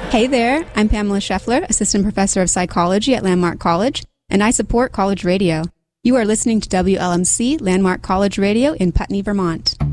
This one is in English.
Hey there, I'm Pamela Scheffler, Assistant Professor of Psychology at Landmark College, and I support college radio. You are listening to WLMC Landmark College Radio in Putney, Vermont.